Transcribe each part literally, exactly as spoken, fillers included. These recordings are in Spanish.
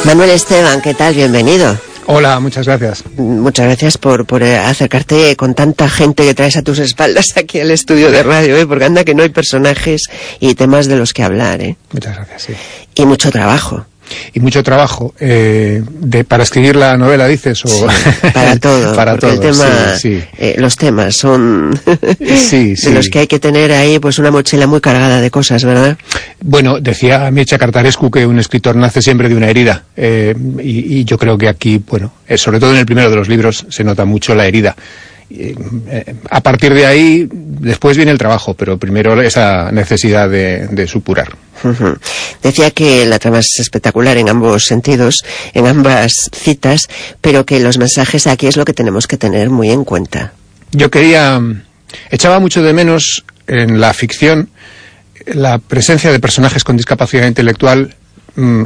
Manuel Esteban, ¿qué tal? Bienvenido. Hola, muchas gracias. Muchas gracias por, por acercarte con tanta gente que traes a tus espaldas aquí al estudio de radio, ¿eh? Porque anda que no hay personajes y temas de los que hablar, ¿eh? Muchas gracias, sí. Y mucho trabajo. Y mucho trabajo. Eh, de, ¿Para escribir la novela, dices? O... Sí, para todo. Para todo, el tema, sí, sí. Eh, los temas son sí, sí. de los que hay que tener ahí pues una mochila muy cargada de cosas, ¿verdad? Bueno, decía Mircea Cartarescu que un escritor nace siempre de una herida. Eh, y, y yo creo que aquí, bueno, eh, sobre todo en el primero de los libros, se nota mucho la herida. Eh, eh, a partir de ahí, después viene el trabajo, pero primero esa necesidad de, de supurar. Uh-huh. Decía que la trama es espectacular en ambos sentidos, en ambas citas, pero que los mensajes aquí es lo que tenemos que tener muy en cuenta. Yo quería... Echaba mucho de menos en la ficción la presencia de personajes con discapacidad intelectual mmm,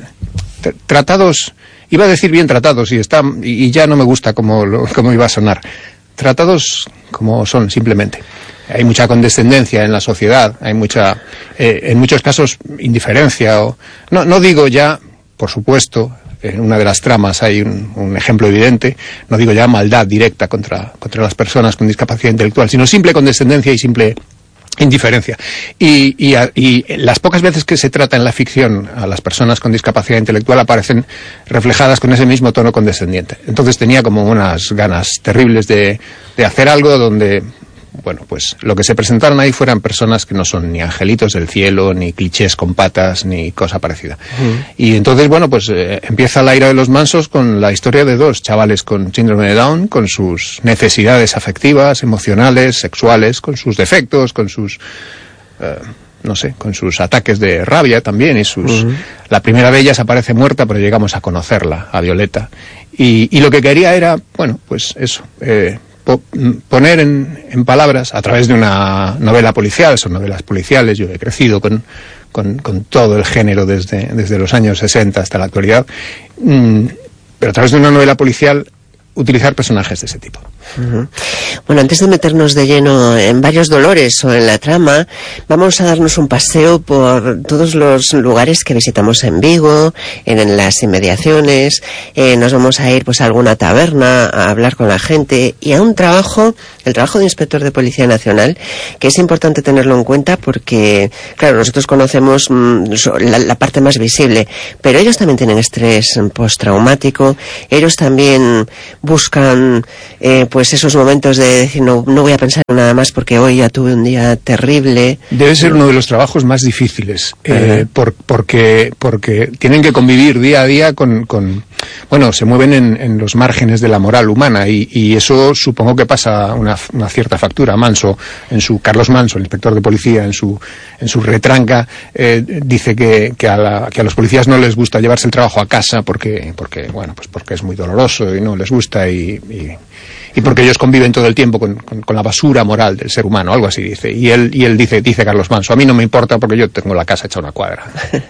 tratados, iba a decir bien tratados, y, está, y, y ya no me gusta cómo, lo, cómo iba a sonar. Tratados como son, simplemente. Hay mucha condescendencia en la sociedad, hay mucha, eh, en muchos casos, indiferencia. O, no, no digo ya, por supuesto, en una de las tramas hay un, un ejemplo evidente, no digo ya maldad directa contra, contra las personas con discapacidad intelectual, sino simple condescendencia y simple indiferencia. Y, y, y las pocas veces que se trata en la ficción a las personas con discapacidad intelectual aparecen reflejadas con ese mismo tono condescendiente. Entonces tenía como unas ganas terribles de, de hacer algo donde, bueno, pues lo que se presentaron ahí fueran personas que no son ni angelitos del cielo, ni clichés con patas, ni cosa parecida. Uh-huh. Y entonces, bueno, pues eh, empieza la ira de los mansos con la historia de dos chavales con síndrome de Down, con sus necesidades afectivas, emocionales, sexuales, con sus defectos, con sus... Eh, no sé, con sus ataques de rabia también, y sus... Uh-huh. La primera de ellas aparece muerta, pero llegamos a conocerla, a Violeta. Y, y lo que quería era, bueno, pues eso... Eh, poner en, en palabras, a través de una novela policial, son novelas policiales, yo he crecido con, con, con todo el género desde, desde los años sesenta hasta la actualidad, mmm, pero a través de una novela policial utilizar personajes de ese tipo. Uh-huh. Bueno, antes de meternos de lleno en varios dolores o en la trama, vamos a darnos un paseo por todos los lugares que visitamos en Vigo, en, en las inmediaciones, eh, nos vamos a ir pues a alguna taberna, a hablar con la gente y a un trabajo, el trabajo de inspector de Policía Nacional, que es importante tenerlo en cuenta porque, claro, nosotros conocemos mmm, la, la parte más visible, pero ellos también tienen estrés postraumático, ellos también buscan eh, pues esos momentos de decir no, no voy a pensar en nada más porque hoy ya tuve un día terrible. Debe ser uno de los trabajos más difíciles eh, por, porque, porque tienen que convivir día a día con, con bueno, se mueven en, en los márgenes de la moral humana y, y eso supongo que pasa una, una cierta factura. Manso, en su Carlos Manso, el inspector de policía, en su, en su retranca, eh, dice que, que, a la, que a los policías no les gusta llevarse el trabajo a casa porque, porque bueno, pues porque es muy doloroso y no les gusta y, y, y porque ellos conviven todo el tiempo con, con, con la basura moral del ser humano, algo así dice. Y él, y él dice, dice Carlos Manso, a mí no me importa porque yo tengo la casa hecha una cuadra.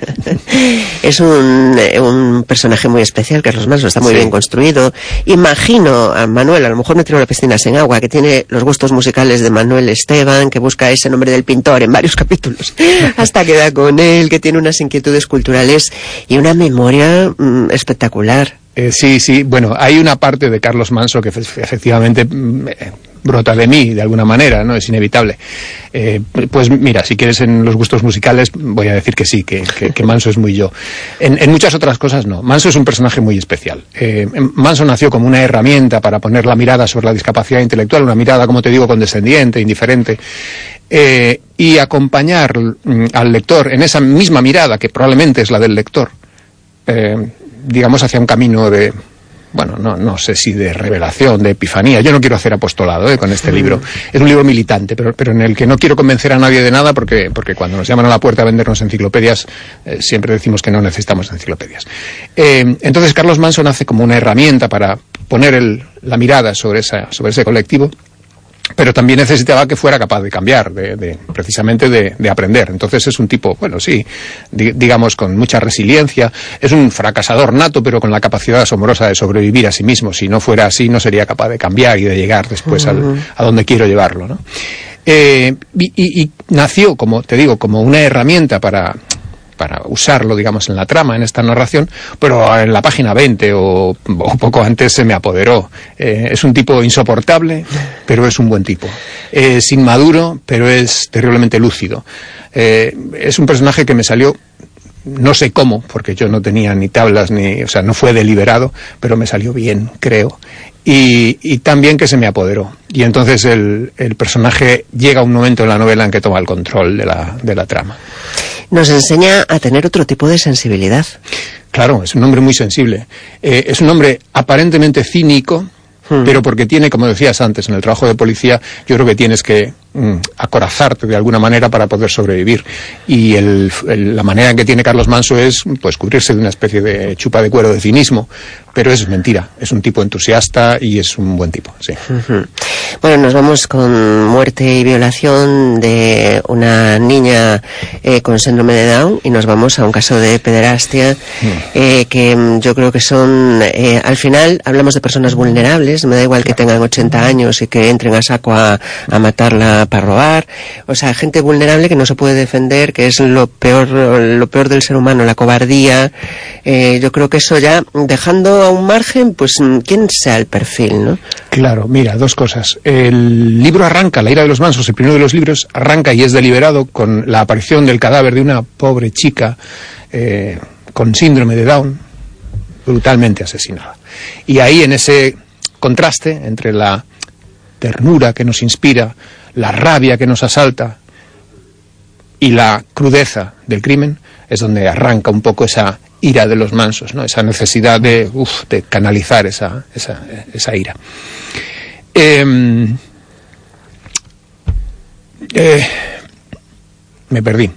Es un, un personaje muy especial, Carlos Manso, está muy sí. bien construido. Imagino a Manuel, a lo mejor me tiro a la piscina sin agua, que tiene los gustos musicales de Manuel Esteban, que busca ese nombre del pintor en varios capítulos, hasta que da con él, que tiene unas inquietudes culturales y una memoria mmm, espectacular. Eh, sí, sí, bueno, hay una parte de Carlos Manso que efectivamente eh, brota de mí, de alguna manera, ¿no? Es inevitable. Eh, pues mira, si quieres en los gustos musicales, voy a decir que sí, que, que, que Manso es muy yo. En, en muchas otras cosas no. Manso es un personaje muy especial. Eh, Manso nació como una herramienta para poner la mirada sobre la discapacidad intelectual, una mirada, como te digo, condescendiente, indiferente. Eh, y acompañar mm, al lector en esa misma mirada, que probablemente es la del lector, eh, digamos, hacia un camino de, bueno, no, no sé si de revelación, de epifanía. Yo no quiero hacer apostolado ¿eh? con este mm. libro. Es un libro militante, pero, pero en el que no quiero convencer a nadie de nada porque, porque cuando nos llaman a la puerta a vendernos enciclopedias, eh, siempre decimos que no necesitamos enciclopedias. Eh, entonces Carlos Manso nace como una herramienta para poner el, la mirada sobre, esa, sobre ese colectivo, pero también necesitaba que fuera capaz de cambiar, de, de precisamente de, de aprender. Entonces es un tipo, bueno, sí, di, digamos, con mucha resiliencia, es un fracasador nato, pero con la capacidad asombrosa de sobrevivir a sí mismo. Si no fuera así, no sería capaz de cambiar y de llegar después uh-huh. al, a donde quiero llevarlo, ¿no? Eh, y, y, y nació, como te digo, como una herramienta para, para usarlo, digamos, en la trama, en esta narración, pero en la página veinte o, o poco antes se me apoderó. Eh, es un tipo insoportable, pero es un buen tipo. Es inmaduro, pero es terriblemente lúcido. Eh, es un personaje que me salió, no sé cómo, porque yo no tenía ni tablas, ni, o sea, no fue deliberado, pero me salió bien, creo. Y, y también que se me apoderó. Y entonces el, el personaje llega a un momento en la novela en que toma el control de la, de la trama. Nos enseña a tener otro tipo de sensibilidad. Claro, es un hombre muy sensible. Eh, es un hombre aparentemente cínico, hmm. pero porque tiene, como decías antes, en el trabajo de policía, yo creo que tienes que mm, acorazarte de alguna manera para poder sobrevivir. Y el, el, la manera en que tiene Carlos Manso es pues cubrirse de una especie de chupa de cuero de cinismo. Pero es mentira, es un tipo entusiasta y es un buen tipo, sí. Uh-huh. Bueno, nos vamos con muerte y violación de una niña eh, con síndrome de Down y nos vamos a un caso de pederastia uh-huh. eh, que yo creo que son, eh, al final hablamos de personas vulnerables, me da igual que tengan ochenta años y que entren a saco a, a matarla para robar, o sea, gente vulnerable que no se puede defender, que es lo peor, lo peor del ser humano, la cobardía, eh, yo creo que eso ya, dejando a un margen, pues quién sea el perfil, ¿no? Claro, mira, dos cosas. El libro arranca, La ira de los mansos, el primero de los libros, arranca y es deliberado con la aparición del cadáver de una pobre chica eh, con síndrome de Down, brutalmente asesinada. Y ahí, en ese contraste entre la ternura que nos inspira, la rabia que nos asalta y la crudeza del crimen, es donde arranca un poco esa ira de los mansos, ¿no? Esa necesidad de, uf, de canalizar esa, esa, esa ira. Eh, eh, me perdí.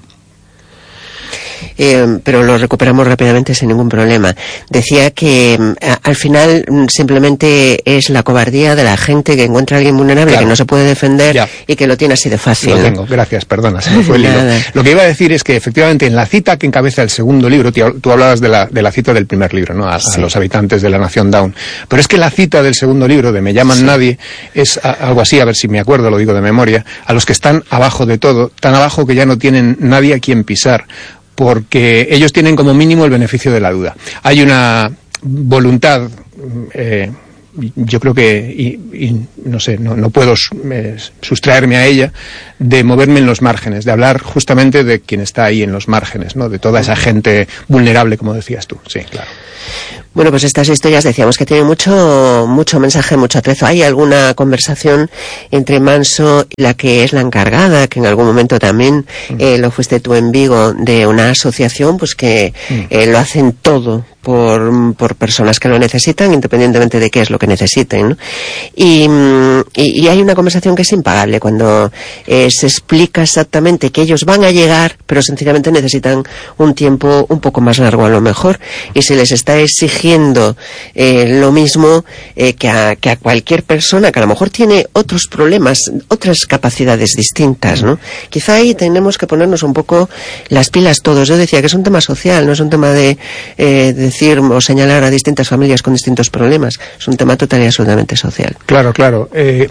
Eh, pero lo recuperamos rápidamente sin ningún problema. Decía que a, al final simplemente es la cobardía de la gente que encuentra a alguien vulnerable, claro, que no se puede defender ya. Y que lo tiene así de fácil. Lo tengo, gracias, perdona, se me fue el hilo. Lo que iba a decir es que efectivamente en la cita que encabeza el segundo libro, tú, tú hablabas de la, de la cita del primer libro, ¿no? A, sí. a los habitantes de la nación Down. Pero es que la cita del segundo libro, de Me llaman sí. nadie, es a, algo así, a ver si me acuerdo, lo digo de memoria, a los que están abajo de todo, tan abajo que ya no tienen nadie a quien pisar, porque ellos tienen como mínimo el beneficio de la duda. Hay una voluntad, eh, yo creo que, y, y, no sé, no, no puedo eh, sustraerme a ella, de moverme en los márgenes, de hablar justamente de quien está ahí en los márgenes, ¿no? De toda esa gente vulnerable, como decías tú. Sí, claro. Bueno, pues estas historias decíamos que tienen mucho mucho mensaje, mucho atrezo. ¿Hay alguna conversación entre Manso y la que es la encargada, que en algún momento también eh, lo fuiste tú en Vigo, de una asociación pues que eh, lo hacen todo por, por personas que lo necesitan, independientemente de qué es lo que necesiten, ¿no? Y, y, y hay una conversación que es impagable cuando eh, se explica exactamente que ellos van a llegar, pero sencillamente necesitan un tiempo un poco más largo a lo mejor, y se les está exigiendo eh, lo mismo eh, que, a, que a cualquier persona que a lo mejor tiene otros problemas, otras capacidades distintas, ¿no? Quizá ahí tenemos que ponernos un poco las pilas todos. Yo decía que es un tema social, no es un tema de, eh, de decir o señalar a distintas familias con distintos problemas, es un tema total y absolutamente social. Claro, claro. Eh,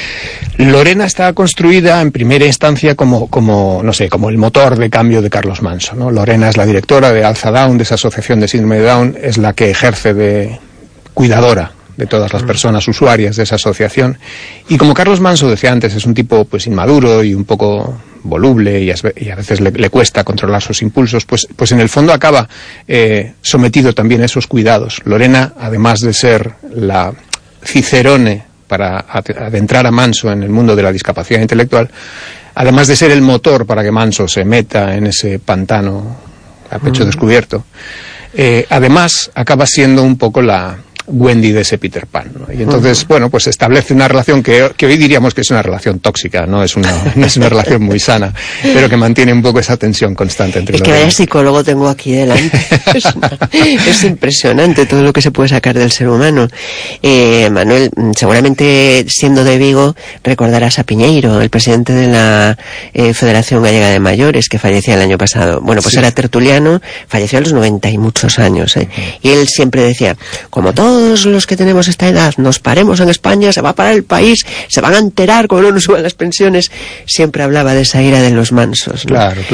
Lorena está construida en primera instancia como, como, no sé, como el motor de cambio de Carlos Manso, ¿no? Lorena es la directora de Alza Down, de esa asociación de síndrome de Down, es la que ejerce de cuidadora de todas las personas usuarias de esa asociación. Y como Carlos Manso decía antes, es un tipo pues inmaduro y un poco voluble y a, y a veces le, le cuesta controlar sus impulsos, pues, pues en el fondo acaba eh, sometido también a esos cuidados. Lorena, además de ser la cicerone para adentrar a Manso en el mundo de la discapacidad intelectual, además de ser el motor para que Manso se meta en ese pantano a pecho descubierto, eh, además acaba siendo un poco la Wendy de ese Peter Pan, ¿no? Y entonces, uh-huh. bueno, pues establece una relación que, que hoy diríamos que es una relación tóxica, no es una, no es una relación muy sana, pero que mantiene un poco esa tensión constante entre los dos. Es que vaya psicólogo tengo aquí delante. Es, una, es impresionante todo lo que se puede sacar del ser humano. Eh, Manuel, seguramente siendo de Vigo recordarás a Piñeiro, el presidente de la eh, Federación Gallega de Mayores, que fallecía el año pasado. Bueno, pues sí. Era tertuliano, falleció a los noventa y muchos años, ¿eh? Uh-huh. Y él siempre decía, como todo todos los que tenemos esta edad nos paremos en España, se va a parar el país, se van a enterar como no nos suban las pensiones. Siempre hablaba de esa ira de los mansos, ¿no? Claro, claro.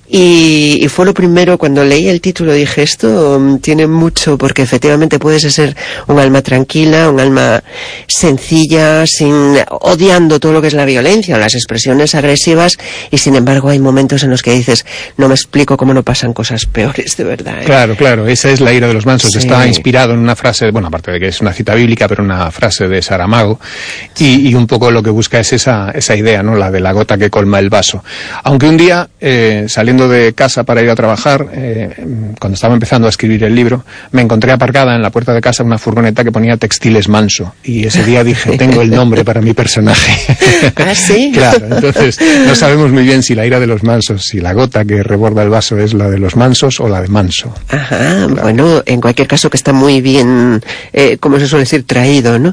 Y, y fue lo primero, cuando leí el título dije, esto um, tiene mucho, porque efectivamente puedes ser un alma tranquila, un alma sencilla, sin odiando todo lo que es la violencia o las expresiones agresivas, y sin embargo hay momentos en los que dices, no me explico cómo no pasan cosas peores, de verdad, ¿eh? Claro, claro, esa es La ira de los mansos. Sí. Está inspirado en una frase, bueno, aparte de que es una cita bíblica, pero una frase de Saramago, y, y un poco lo que busca es esa, esa idea, ¿no? La de la gota que colma el vaso. Aunque un día, eh, saliendo de casa para ir a trabajar, eh, cuando estaba empezando a escribir el libro, me encontré aparcada en la puerta de casa una furgoneta que ponía Textiles Manso, y ese día dije, tengo el nombre para mi personaje. ¿Ah, sí? Claro, entonces no sabemos muy bien si la ira de los mansos, si la gota que reborda el vaso es la de los mansos o la de Manso. Ajá, claro. Bueno, en cualquier caso que está muy bien, eh, como se suele decir, traído, ¿no?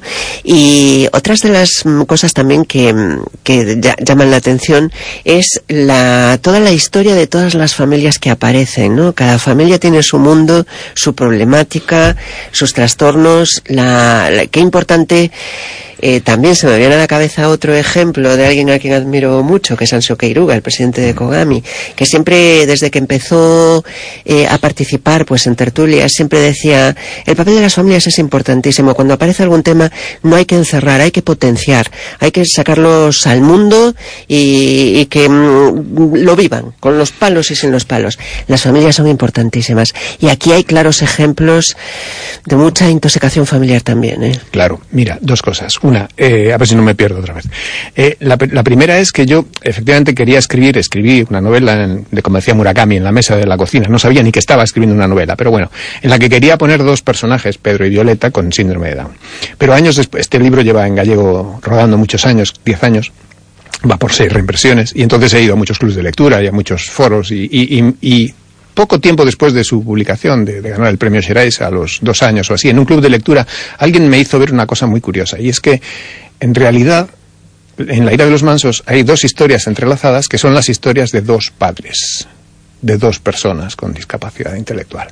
Y otras de las cosas también que, que llaman la atención es la toda la historia de todas las familias que aparecen, ¿no? Cada familia tiene su mundo, su problemática, sus trastornos, la, la qué importante. Eh, también se me viene a la cabeza otro ejemplo de alguien a quien admiro mucho, que es Ansio Keiruga, el presidente de Kogami, que siempre, desde que empezó eh, a participar pues en tertulias, siempre decía, el papel de las familias es importantísimo. Cuando aparece algún tema no hay que encerrar, hay que potenciar, hay que sacarlos al mundo y, y que mm, lo vivan, con los palos y sin los palos. Las familias son importantísimas. Y aquí hay claros ejemplos de mucha intoxicación familiar también, ¿eh? Claro, mira, dos cosas. Una, eh, a ver si no me pierdo otra vez. Eh, la, la primera es que yo efectivamente quería escribir, escribí una novela en, de, como decía Murakami, en la mesa de la cocina. No sabía ni que estaba escribiendo una novela, pero bueno, en la que quería poner dos personajes, Pedro y Violeta, con síndrome de Down. Pero años después, este libro lleva en gallego rodando muchos años, diez años, va por seis reimpresiones, y entonces he ido a muchos clubes de lectura y a muchos foros, y, y, y, y poco tiempo después de su publicación, de, de ganar el premio Xerais, a los dos años o así, en un club de lectura, alguien me hizo ver una cosa muy curiosa, y es que, en realidad, en La ira de los mansos hay dos historias entrelazadas que son las historias de dos padres, de dos personas con discapacidad intelectual.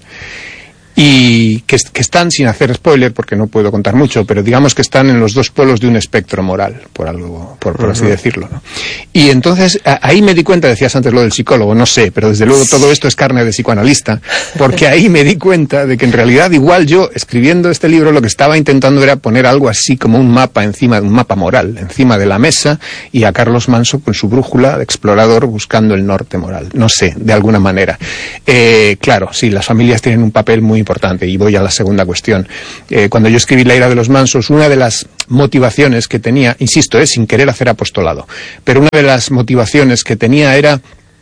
Y que, que están, sin hacer spoiler, porque no puedo contar mucho, pero digamos que están en los dos polos de un espectro moral, por algo, por, por uh-huh. así decirlo, ¿no? Y entonces, a, ahí me di cuenta, decías antes lo del psicólogo, no sé, pero desde luego todo esto es carne de psicoanalista, porque ahí me di cuenta de que en realidad igual yo, escribiendo este libro, lo que estaba intentando era poner algo así como un mapa encima, un mapa moral, encima de la mesa, y a Carlos Manso con su brújula de explorador buscando el norte moral, no sé, de alguna manera. Eh, claro, sí, las familias tienen un papel muy importante, y voy a la segunda cuestión. Eh, cuando yo escribí La ira de los mansos, una de las motivaciones que tenía, insisto, es sin querer hacer apostolado, pero una de las motivaciones que tenía era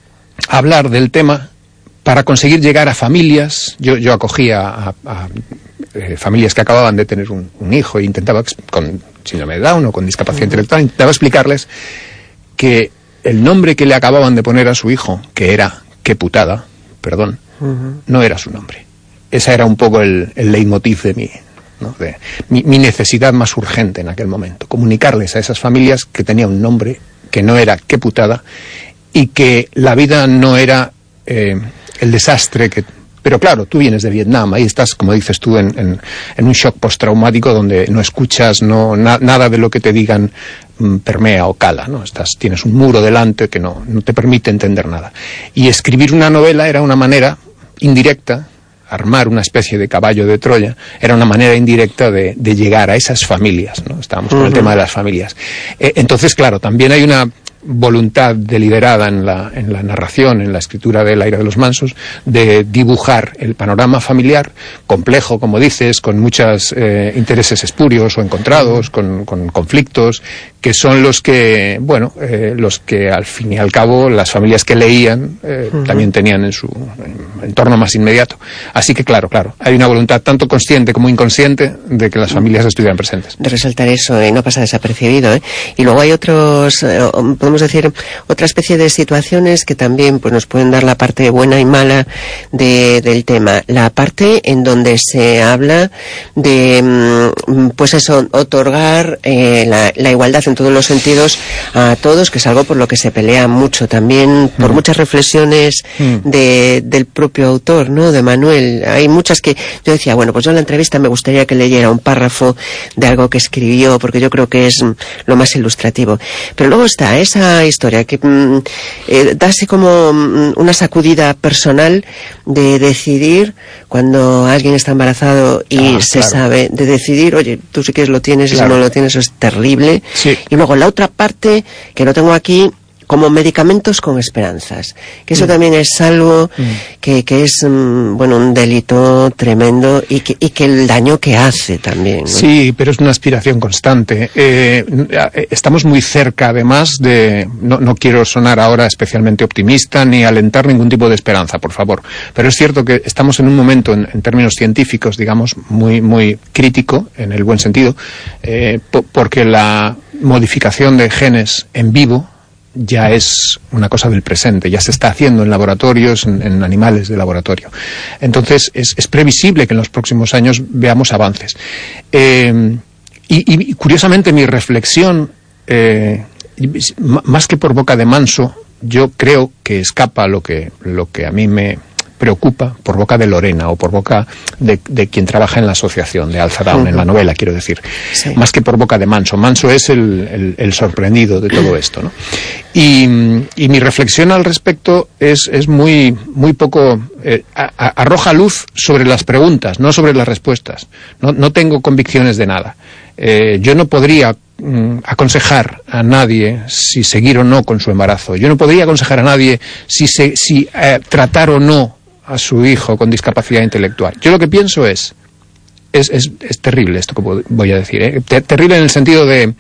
hablar del tema para conseguir llegar a familias. Yo, yo acogía a, a, a eh, familias que acababan de tener un, un hijo e intentaba, con síndrome de Down o con discapacidad uh-huh. intelectual, intentaba explicarles que el nombre que le acababan de poner a su hijo, que era qué putada, perdón, uh-huh. no era su nombre. Esa era un poco el, el leitmotiv de, mi, ¿no? de mi, mi necesidad más urgente en aquel momento. Comunicarles a esas familias que tenía un nombre, que no era qué putada, y que la vida no era eh, el desastre que... Pero claro, tú vienes de Vietnam, ahí estás, como dices tú, en, en, en un shock postraumático donde no escuchas, no na, nada de lo que te digan mm, permea o cala, ¿no? Estás, tienes un muro delante que no, no te permite entender nada. Y escribir una novela era una manera indirecta, armar una especie de caballo de Troya, era una manera indirecta de, de llegar a esas familias, ¿no? Estábamos con uh-huh. el tema de las familias. Eh, entonces, claro, también hay una voluntad deliberada en la, en la narración, en la escritura de La ira de los mansos, de dibujar el panorama familiar, complejo, como dices, con muchos eh, intereses espurios o encontrados, con, con conflictos, que son los que, bueno, eh, los que al fin y al cabo las familias que leían eh, uh-huh. también tenían en su entorno más inmediato. Así que, claro, claro, hay una voluntad tanto consciente como inconsciente de que las familias estuvieran presentes. De resaltar eso, y eh, no pasa desapercibido, ¿eh? Y luego hay otros, eh, podemos decir, otra especie de situaciones que también pues nos pueden dar la parte buena y mala de, del tema. La parte en donde se habla de, pues eso, otorgar eh, la, la igualdad en todos los sentidos a todos, que es algo por lo que se pelea mucho también, por mm. muchas reflexiones mm. de, del propio autor, ¿no? De Manuel. Hay muchas que yo decía, bueno, pues yo en la entrevista me gustaría que leyera un párrafo de algo que escribió, porque yo creo que es lo más ilustrativo. Pero luego está esa esa historia que mm, eh, da así como mm, una sacudida personal de decidir cuando alguien está embarazado y ah, se claro. sabe, de decidir, oye, tú sí que lo tienes y claro. si no lo tienes eso es terrible. Sí. Y luego la otra parte que lo tengo aquí, como medicamentos con esperanzas, que eso mm. también es algo mm. que, que es mm, bueno, un delito tremendo y que, y que el daño que hace también, ¿no? Sí, pero es una aspiración constante. Eh, estamos muy cerca, además, de... No, no quiero sonar ahora especialmente optimista ni alentar ningún tipo de esperanza, por favor, pero es cierto que estamos en un momento, en, en términos científicos, digamos, muy, muy crítico, en el buen sentido, eh, po- porque la modificación de genes en vivo ya es una cosa del presente, ya se está haciendo en laboratorios, en, en animales de laboratorio. Entonces, es, es previsible que en los próximos años veamos avances. Eh, y, y, curiosamente, mi reflexión, eh, más que por boca de Manso, yo creo que escapa lo que, lo que a mí me preocupa por boca de Lorena o por boca de, de quien trabaja en la asociación de Alza Down, uh-huh. en la novela, quiero decir, sí. más que por boca de Manso. Manso es el, el, el sorprendido de todo esto, ¿no? Y, y mi reflexión al respecto es, es muy, muy poco, eh, a, a, arroja luz sobre las preguntas, no sobre las respuestas. No, no tengo convicciones de nada. Eh, yo no podría mm, aconsejar a nadie si seguir o no con su embarazo. Yo no podría aconsejar a nadie si, se, si eh, tratar o no a su hijo con discapacidad intelectual. Yo lo que pienso es, es, es, es terrible esto que voy a decir, ¿eh? Ter- terrible en el sentido de,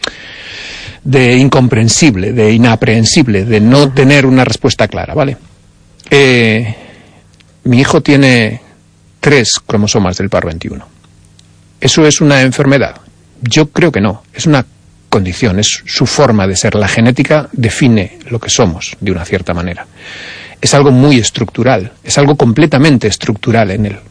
de incomprensible, de inaprehensible, de no tener una respuesta clara, ¿vale? Eh, mi hijo tiene tres cromosomas del par veintiuno. ¿Eso es una enfermedad? Yo creo que no, es una condición, es su forma de ser. La genética define lo que somos, de una cierta manera. Es algo muy estructural, es algo completamente estructural en él.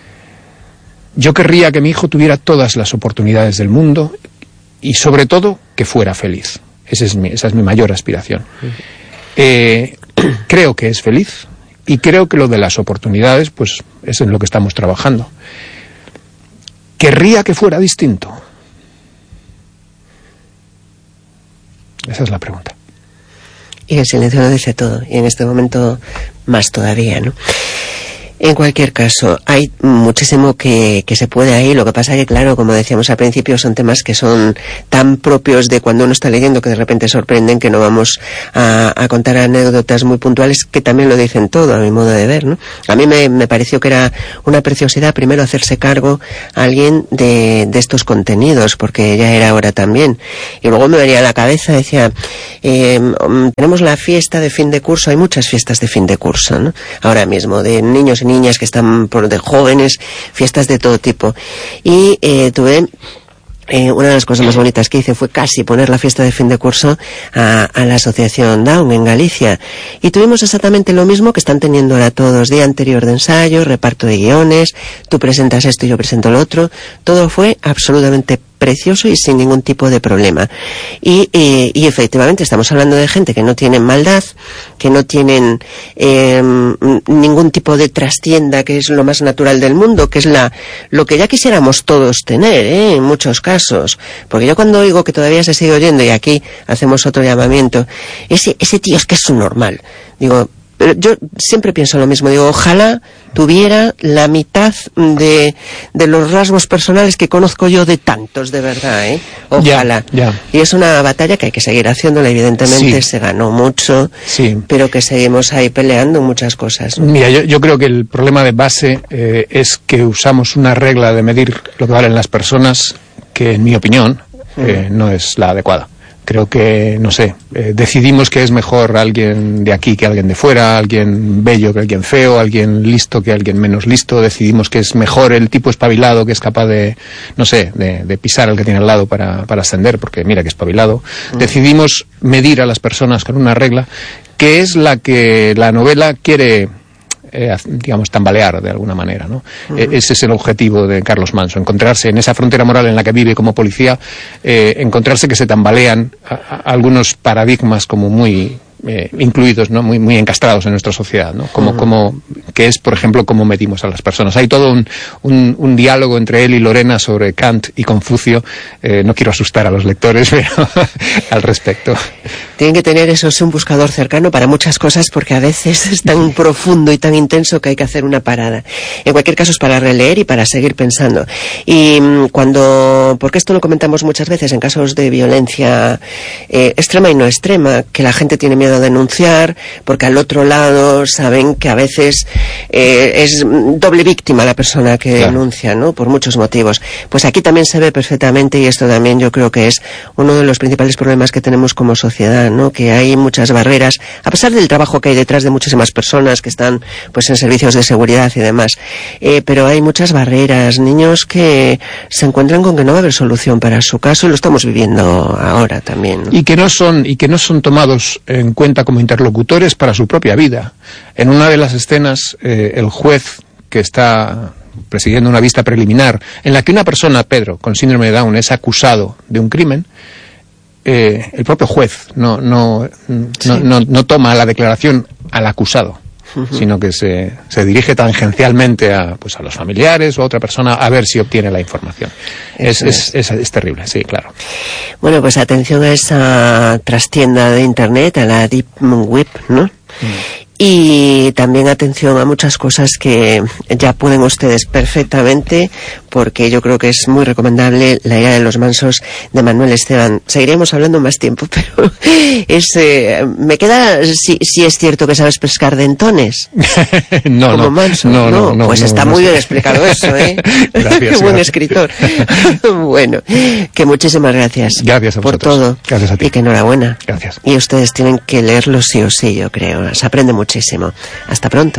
Yo querría que mi hijo tuviera todas las oportunidades del mundo y, sobre todo, que fuera feliz. Esa es mi, esa es mi mayor aspiración. Eh, creo que es feliz y creo que lo de las oportunidades, pues, es en lo que estamos trabajando. ¿Querría que fuera distinto? Esa es la pregunta. Y el silencio lo dice todo, y en este momento más todavía, ¿no? En cualquier caso, hay muchísimo que, que se puede ahí. Lo que pasa que, claro, como decíamos al principio, son temas que son tan propios de cuando uno está leyendo que de repente sorprenden, que no vamos a, a contar anécdotas muy puntuales que también lo dicen todo, a mi modo de ver, ¿no? A mí me, me pareció que era una preciosidad primero hacerse cargo a alguien de, de estos contenidos, porque ya era hora también. Y luego me venía a la cabeza, decía, eh, tenemos la fiesta de fin de curso, hay muchas fiestas de fin de curso, ¿no? Ahora mismo, de niños y niñas que están por de jóvenes, fiestas de todo tipo. Y eh, tuve eh, una de las cosas más bonitas que hice fue casi poner la fiesta de fin de curso a, a la asociación Down en Galicia. Y tuvimos exactamente lo mismo que están teniendo ahora todos, día anterior de ensayo, reparto de guiones, tú presentas esto y yo presento lo otro. Todo fue absolutamente precioso y sin ningún tipo de problema. Y, eh, y efectivamente estamos hablando de gente que no tienen maldad, que no tienen eh, ningún tipo de trastienda, que es lo más natural del mundo, que es la lo que ya quisiéramos todos tener, ¿eh? En muchos casos. Porque yo cuando oigo que todavía se sigue oyendo, y aquí hacemos otro llamamiento, ese, ese tío es que es un normal. Digo, pero yo siempre pienso lo mismo, digo, ojalá tuviera la mitad de, de los rasgos personales que conozco yo de tantos, de verdad, ¿eh? Ojalá. Ya, ya. Y es una batalla que hay que seguir haciéndola, evidentemente, sí. Se ganó mucho, sí. Pero que seguimos ahí peleando muchas cosas, ¿no? Mira, yo, yo creo que el problema de base eh, es que usamos una regla de medir lo que valen las personas que, en mi opinión, eh, mm. no es la adecuada. Creo que, no sé, eh, decidimos que es mejor alguien de aquí que alguien de fuera, alguien bello que alguien feo, alguien listo que alguien menos listo, decidimos que es mejor el tipo espabilado que es capaz de, no sé, de, de pisar al que tiene al lado para, para ascender, porque mira que espabilado. Mm. Decidimos medir a las personas con una regla que es la que la novela quiere... Eh, digamos, tambalear de alguna manera, ¿no? Uh-huh. Eh, ese es el objetivo de Carlos Manso, encontrarse en esa frontera moral en la que vive como policía, eh, encontrarse que se tambalean a, a algunos paradigmas como muy eh, incluidos, ¿no? Muy, muy encastrados en nuestra sociedad, ¿no? Como, uh-huh. como, que es, por ejemplo, cómo medimos a las personas. Hay todo un, un, un diálogo entre él y Lorena sobre Kant y Confucio. Eh, no quiero asustar a los lectores, pero al respecto. Tienen que tener eso, sí, un buscador cercano para muchas cosas, porque a veces es tan profundo y tan intenso que hay que hacer una parada. En cualquier caso es para releer y para seguir pensando. Y cuando, porque esto lo comentamos muchas veces en casos de violencia eh, extrema y no extrema, que la gente tiene miedo a denunciar, porque al otro lado saben que a veces eh, es doble víctima la persona que claro. denuncia, ¿no? Por muchos motivos. Pues aquí también se ve perfectamente, y esto también yo creo que es uno de los principales problemas que tenemos como sociedad, ¿no? Que hay muchas barreras, a pesar del trabajo que hay detrás de muchísimas personas que están pues en servicios de seguridad y demás, eh, pero hay muchas barreras, niños que se encuentran con que no va a haber solución para su caso, y lo estamos viviendo ahora también, ¿no? Y que no son, y que no son tomados en cuenta como interlocutores para su propia vida. En una de las escenas, eh, el juez que está presidiendo una vista preliminar, en la que una persona, Pedro, con síndrome de Down, es acusado de un crimen, Eh, el propio juez no no, sí. no no no toma la declaración al acusado, uh-huh. sino que se, se dirige tangencialmente a pues a los familiares o a otra persona a ver si obtiene la información. Es, es, es, es terrible, sí, claro. Bueno, pues atención a esa trastienda de internet, a la Deep Web, ¿no? Mm. Y también atención a muchas cosas que ya pueden ustedes perfectamente, porque yo creo que es muy recomendable La ira de los mansos de Manuel Esteban. Seguiremos hablando más tiempo, pero es, eh, me queda, si, si es cierto que sabes pescar dentones. no, como no, Manso. No, no, no. Pues no, está no, muy no, bien explicado eso, ¿eh? Gracias, Qué buen gracias. escritor. Bueno, que muchísimas gracias. Gracias a por vosotros. todo. Gracias a ti. Y que enhorabuena. Gracias. Y ustedes tienen que leerlo sí o sí, yo creo. Se aprende muchísimo. Hasta pronto.